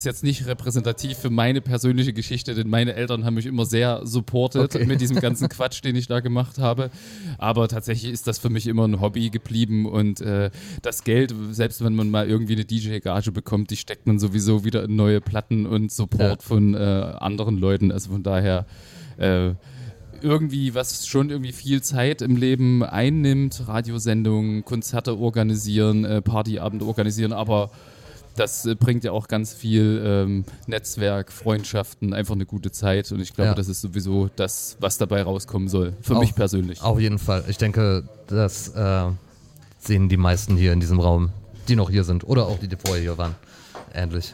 ist jetzt nicht repräsentativ für meine persönliche Geschichte, denn meine Eltern haben mich immer sehr supportet mit diesem ganzen Quatsch, den ich da gemacht habe. Aber tatsächlich ist das für mich immer ein Hobby geblieben und das Geld, selbst wenn man mal irgendwie eine DJ-Gage bekommt, die steckt man sowieso wieder in neue Platten und Support von anderen Leuten. Also von daher irgendwie, was schon irgendwie viel Zeit im Leben einnimmt, Radiosendungen, Konzerte organisieren, Partyabende organisieren, aber das bringt ja auch ganz viel Netzwerk, Freundschaften, einfach eine gute Zeit und ich glaube, das ist sowieso das, was dabei rauskommen soll, für mich persönlich. Auf jeden Fall. Ich denke, das sehen die meisten hier in diesem Raum, die noch hier sind oder auch die vorher hier waren, ähnlich.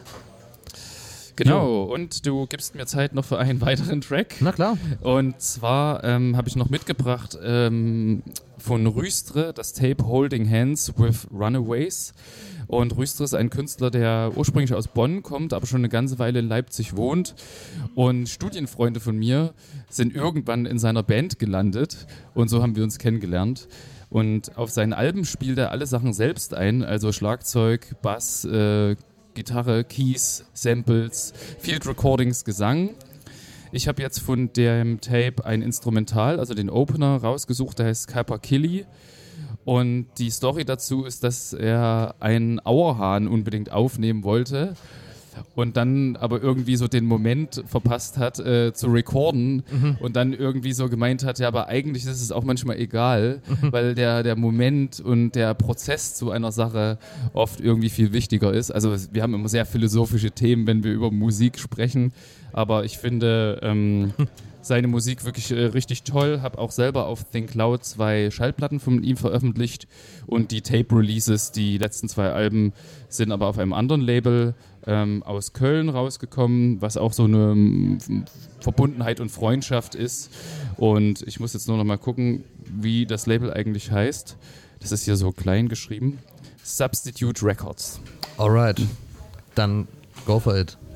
Genau, und du gibst mir Zeit noch für einen weiteren Track. Na klar. Und zwar habe ich noch mitgebracht von Rüstre das Tape Holding Hands with Runaways. Und Rüstre ist ein Künstler, der ursprünglich aus Bonn kommt, aber schon eine ganze Weile in Leipzig wohnt. Und Studienfreunde von mir sind irgendwann in seiner Band gelandet und so haben wir uns kennengelernt. Und auf seinen Alben spielt er alle Sachen selbst ein, also Schlagzeug, Bass, Gitarre, Keys, Samples, Field Recordings, Gesang. Ich habe jetzt von dem Tape ein Instrumental, also den Opener, rausgesucht, der heißt Kapakili. Und die Story dazu ist, dass er einen Auerhahn unbedingt aufnehmen wollte und dann aber irgendwie so den Moment verpasst hat, zu recorden und dann irgendwie so gemeint hat, ja, aber eigentlich ist es auch manchmal egal, weil der Moment und der Prozess zu einer Sache oft irgendwie viel wichtiger ist. Also wir haben immer sehr philosophische Themen, wenn wir über Musik sprechen, aber ich finde seine Musik wirklich richtig toll. Habe auch selber auf Think Loud 2 Schallplatten von ihm veröffentlicht und die Tape-Releases, die letzten 2 Alben, sind aber auf einem anderen Label aus Köln rausgekommen, was auch so eine Verbundenheit und Freundschaft ist. Und ich muss jetzt nur noch mal gucken, wie das Label eigentlich heißt. Das ist hier so klein geschrieben. Substitute Records. Alright, dann go for it.